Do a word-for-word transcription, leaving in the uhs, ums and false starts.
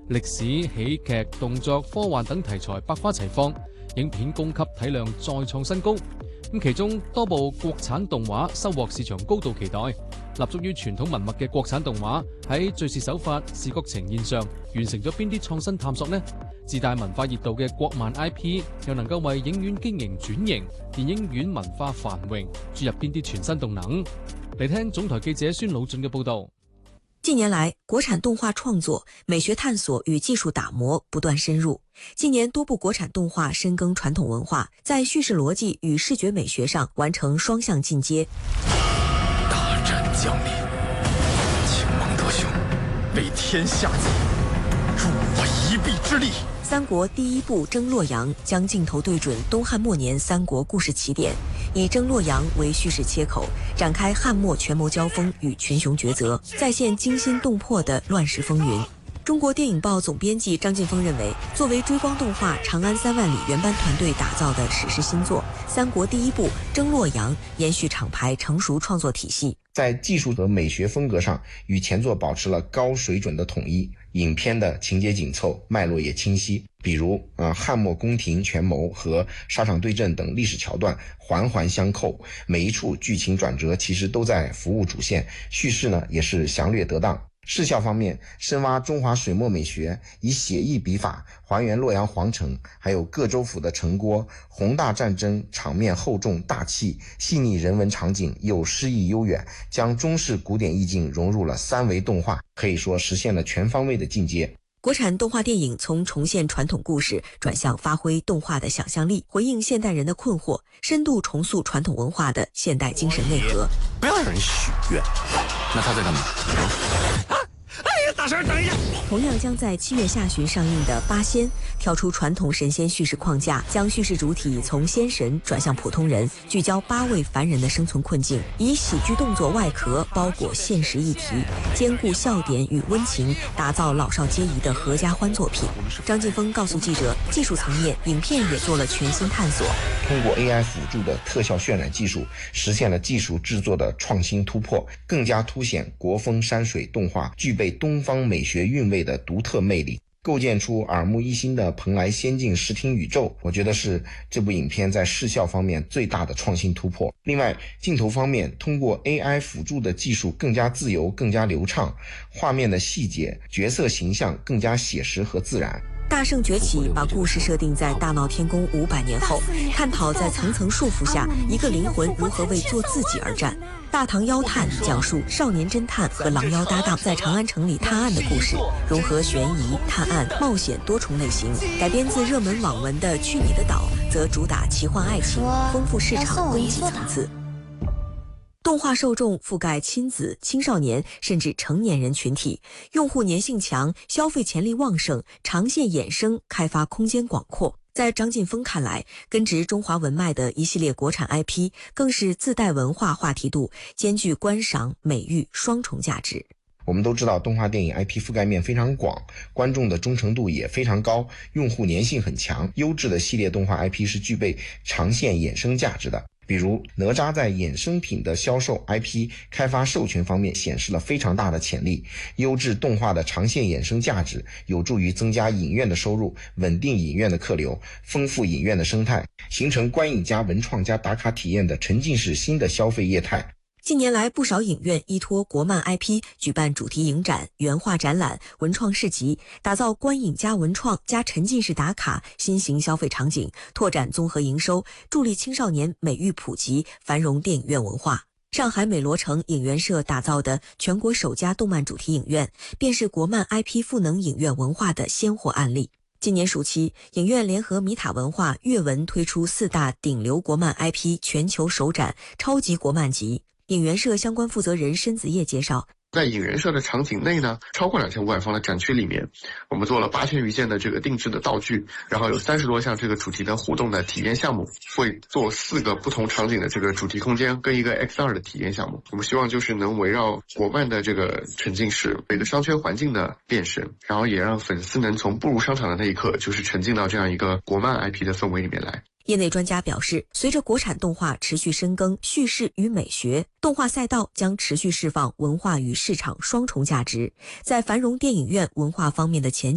歷史、喜劇、動作、科幻等題材百花齊放，影片供給體量再創新高。咁其中多部國產動畫收穫市場高度期待。立足於傳統文脈嘅國產動畫喺敘事手法、視覺呈現上完成咗邊啲創新探索呢？自帶文化熱度嘅國漫 I P 又能夠為影院經營轉型、電影院文化繁榮注入邊啲全新動能？嚟聽總台記者孫魯俊嘅報道。 近年來，國產動畫創作、美學探索與技術打磨不斷深入。近年多部國產動畫深耕傳統文化，在敘事邏輯與視覺美學上完成雙向進階。 大戰將臨，請蒙德兄為天下計，助我一臂之力。 三國第一部征洛陽將鏡頭對準東漢末年三國故事起點，以征洛陽為敘事切口，展開漢末權謀交鋒與群雄抉擇，再現驚心動魄的亂世風雲。中國電影報總編輯張晉峰認為，作為追光動畫《長安三萬里》原班團隊打造的史詩新作，三國第一部征洛陽延續廠牌成熟創作體系， 在技術和美學風格上與前作保持了高水準的統一。影片的情節緊湊，脈絡也清晰，比如呃漢末宮廷權謀和沙場對陣等歷史橋段環環相扣，每一處劇情轉折其實都在服務主線，敘事呢也是詳略得當。視效方面，深挖中華水墨美學，以寫意筆法還原洛陽皇城，還有各州府的城郭，宏大戰爭場面厚重大氣，細膩人文場景又詩意悠遠，將中式古典意境融入了三維動畫，可以說實現了全方位的進階。 國產動畫電影從重現傳統故事轉向發揮動畫的想象力，回應現代人的困惑，深度重塑傳統文化的現代精神內核。 不要讓人許願，那他在幹嘛？哎呀，大聲等一下！ 同樣將在七月下旬上映的《八仙》，跳出傳統神仙敘事框架，將敘事主體從仙神轉向普通人，聚焦八位凡人的生存困境，以喜劇動作外殼包裹現實議題，兼顧笑點與溫情，打造老少皆宜的合家歡作品。張晉峰告訴記者，技術層面，影片也做了全新探索， 通過 A I 輔助的特效渲染技術，實現了技術製作的創新突破，更加凸顯國風山水動畫具備東方美學韻味的獨特魅力，構建出耳目一新的蓬萊仙境視聽宇宙。我覺得是這部影片在視效方面最大的創新突破。另外，鏡頭方面通過 A I 輔助的技術更加自由、更加流暢，畫面的細節、角色形象更加寫實和自然。 大聖崛起把故事設定在大鬧天宮五百年後，探討在層層束縛下，一個靈魂如何為做自己而戰。大唐妖探講述少年偵探和狼妖搭檔在長安城裡探案的故事，融合懸疑、探案、冒險多重類型。改編自熱門網文的《去你的島》則主打奇幻愛情，豐富市場供給層次。動畫受眾覆蓋親子、青少年甚至成年人群體，用戶粘性強，消費潛力旺盛，長線衍生開發空間廣闊。在張晉峰看來，根植中華文脈的一系列國產 I P 更是自帶文化話題度，兼具觀賞、美育雙重價值。 我們都知道動畫電影 I P 覆蓋面非常廣，觀眾的忠誠度也非常高，用戶粘性很強，優質的系列動畫 I P 是具備長線衍生價值的。比如哪吒在衍生品的銷售 I P 開發授權方面顯示了非常大的潛力，優質動畫的長線衍生價值有助於增加影院的收入，穩定影院的客流，豐富影院的生態，形成觀影加文創加打卡體驗的沉浸式新的消費業態。 近年來，不少影院依託國漫 I P 舉辦主題影展、原畫展覽、文創市集，打造觀影加文創加沉浸式打卡新型消費場景，拓展綜合營收，助力青少年美育普及，繁榮電影院文化。上海美羅城影園社打造的全國首家動漫主題影院，便是國漫 I P 賦能影院文化的鮮活案例。今年暑期，影院聯合米塔文化、閱文推出四大頂流國漫 I P 全球首展超級國漫集。影園社相關負責人申子葉介紹， 在影園社的場景內呢，超過兩千五百方的展區裡面，我們做了八千餘件的這個定制的道具，然後有三十多項這個主題的互動的體驗項目，會做四個不同場景的這個主題空間跟一個 X R 的體驗項目。我們希望就是能圍繞國漫的這個沉浸式每個商圈環境的變身，然後也讓粉絲能從步入商場的那一刻，就是沉浸到這樣一個國漫 I P 的氛圍裡面來。 業內專家表示，隨着國產動畫持續深耕敘事與美學，動畫賽道將持續釋放文化與市場雙重價值，在繁榮電影院文化方面的前